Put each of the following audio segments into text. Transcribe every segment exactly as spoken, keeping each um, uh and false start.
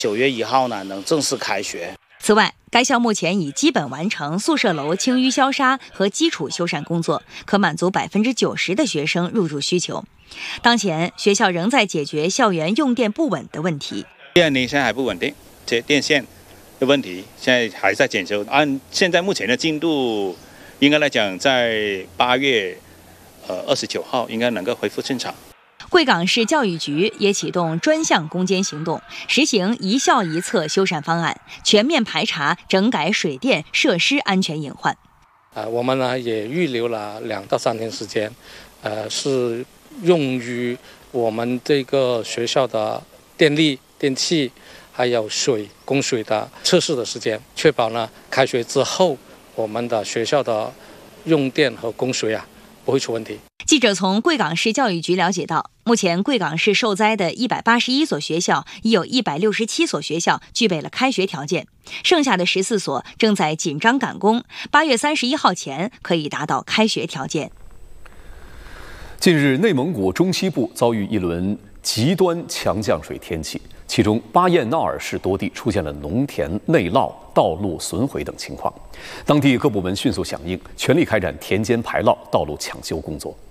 九月一号呢能正式开学。 此外，该校目前已基本完成宿舍楼清淤消杀和基础修缮工作，可满足百分之九十的学生入住需求。当前，学校仍在解决校园用电不稳的问题。 第二年现在还不稳定，这电线的问题现在还在检修。按现在目前的进度，应该来讲，在八月呃二十九号应该能够恢复正常。 贵港市教育局也启动专项攻坚行动，实行一校一测修缮方案，全面排查整改水电设施安全隐患。 呃，我们呢也预留了两到三天时间，呃，是用于我们这个学校的电力、电器还有水供水的测试的时间，确保呢开学之后我们的学校的用电和供水啊不会出问题。 记者从贵港市教育局了解到，目前贵港市受灾的一百八十一所学校，已有一百六十七所学校具备了开学条件，剩下的十四所正在紧张赶工，八月三十一号前可以达到开学条件。 近日，内蒙古中西部遭遇一轮极端强降水天气，其中巴彦淖尔市多地出现了农田内涝、道路损毁等情况，当地各部门迅速响应，全力开展田间排涝、道路抢修工作。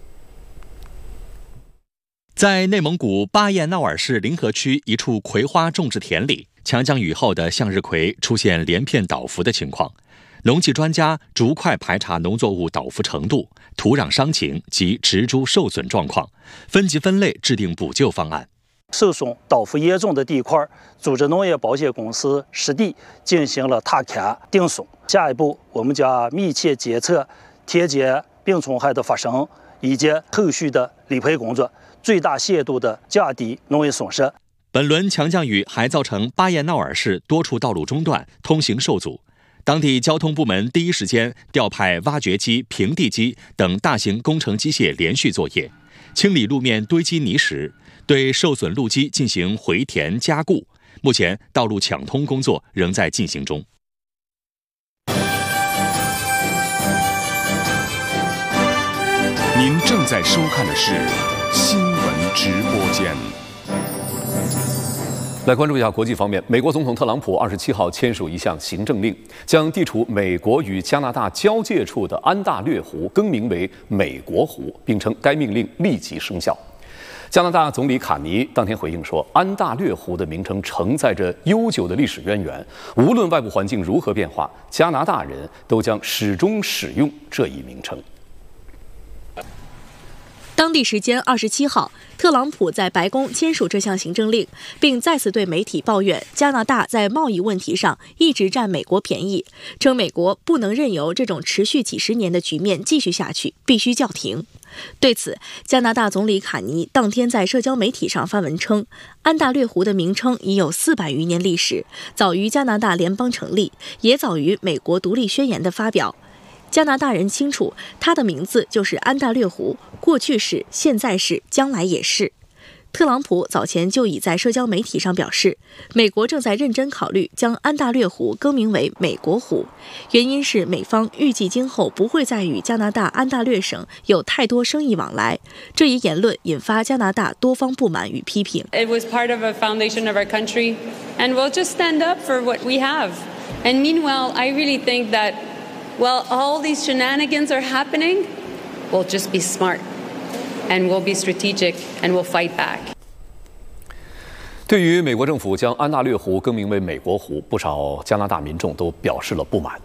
在内蒙古巴彦淖尔市临河区一处葵花种植田里，强降雨后的向日葵出现连片倒伏的情况。农技专家逐块排查农作物倒伏程度、土壤伤情及植株受损状况，分级分类制定补救方案。 受损倒伏严重的地块，组织农业保险公司实地进行了踏勘定损。下一步，我们将密切监测田间病虫害的发生以及后续的理赔工作，最大限度地降低农业损失。 本轮强降雨还造成巴彦淖尔市多处道路中断，通行受阻。当地交通部门第一时间调派挖掘机、平地机等大型工程机械连续作业，清理路面堆积泥石，对受损路基进行回填加固。目前，道路抢通工作仍在进行中。 您正在收看的是新闻直播间。 来关注一下国际方面，美国总统特朗普二十七号签署一项行政令，将地处美国与加拿大交界处的安大略湖更名为美国湖，并称该命令立即生效。加拿大总理卡尼当天回应说，安大略湖的名称承载着悠久的历史渊源，无论外部环境如何变化，加拿大人都将始终使用这一名称。 当地时间二十七号，特朗普在白宫签署这项行政令，并再次对媒体抱怨加拿大在贸易问题上一直占美国便宜，称美国不能任由这种持续几十年的局面继续下去，必须叫停。对此，加拿大总理卡尼当天在社交媒体上发文称，安大略湖的名称已有四百余年历史，早于加拿大联邦成立，也早于美国独立宣言的发表。加拿大人清楚，它的名字就是安大略湖，过去是，现在是，将来也是。特朗普早前就已在社交媒体上表示，美国正在认真考虑将安大略湖更名为美国湖，原因是美方预计今后不会再与加拿大安大略省有太多生意往来。这一言论引发加拿大多方不满与批评。 It was part of a foundation of our country, and we'll just stand up for what we have. And meanwhile, I really think that while all these shenanigans are happening, we'll just be smart, and we'll be strategic, and we'll fight back. 对于美国政府将安大略湖更名为美国湖，不少加拿大民众都表示了不满。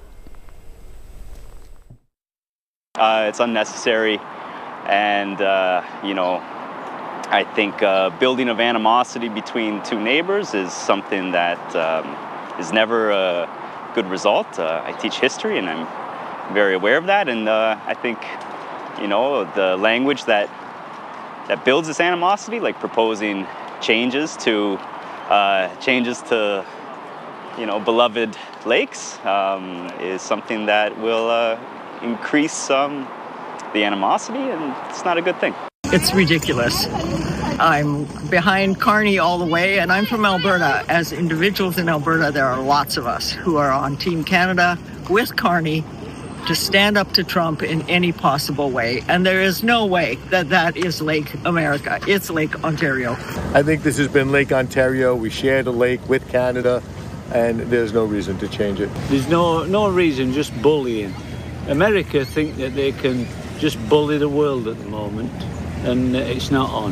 Uh, it's unnecessary, and uh, you know, I think uh, building of animosity between two neighbors is something that um, is never a good result. Uh, I teach history, and I'm very aware of that, and uh, I think, you know, the language that that builds this animosity, like proposing changes to uh, changes to, you know, beloved lakes, um, is something that will uh, increase um, the animosity, and it's not a good thing. It's ridiculous. I'm behind Carney all the way, and I'm from Alberta. As individuals in Alberta, there are lots of us who are on Team Canada with Carney to stand up to Trump in any possible way. And there is no way that that is Lake America. It's Lake Ontario. I think this has been Lake Ontario. We share the lake with Canada, and there's no reason to change it. There's no, no reason, just bullying. America think that they can just bully the world at the moment, and it's not on.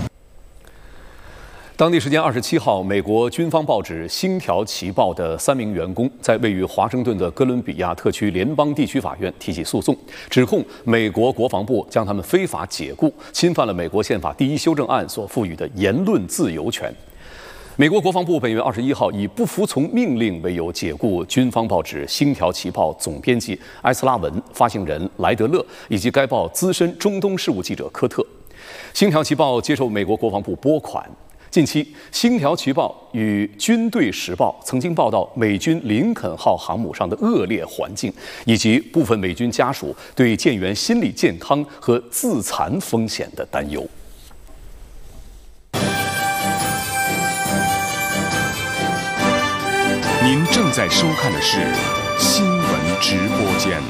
当地时间二十七号，美国军方报纸《星条旗报》的三名员工在位于华盛顿的哥伦比亚特区联邦地区法院提起诉讼，指控美国国防部将他们非法解雇，侵犯了美国宪法第一修正案所赋予的言论自由权。美国国防部本月二十一号以不服从命令为由解雇军方报纸《星条旗报》总编辑埃斯拉文、发行人莱德勒以及该报资深中东事务记者科特。《星条旗报》接受美国国防部拨款。 近期，《星条旗报》与《军队时报》曾经报道美军林肯号航母上的恶劣环境，以及部分美军家属对舰员心理健康和自残风险的担忧。 您正在收看的是新闻直播间。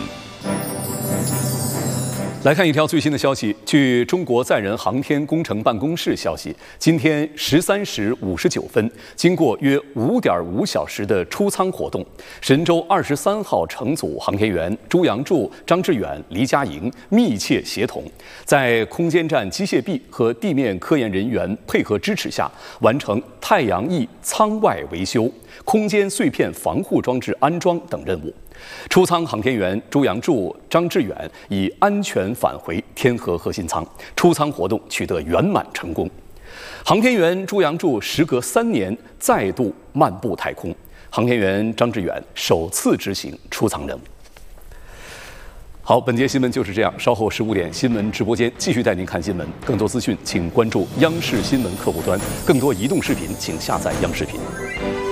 来看一条最新的消息。据中国载人航天工程办公室消息，今天十三时五十九分，经过约五点五小时的出舱活动，神舟二十三号乘组航天员朱杨柱、张志远、黎佳莹密切协同，在空间站机械臂和地面科研人员配合支持下，完成太阳翼舱外维修、空间碎片防护装置安装等任务。 出舱航天员朱杨柱、张志远已安全返回天河核心舱，出舱活动取得圆满成功。航天员朱杨柱时隔三年再度漫步太空，航天员张志远首次执行出舱任务。好，本节新闻就是这样。稍后十五点，新闻直播间继续带您看新闻。更多资讯，请关注央视新闻客户端；更多移动视频，请下载央视频。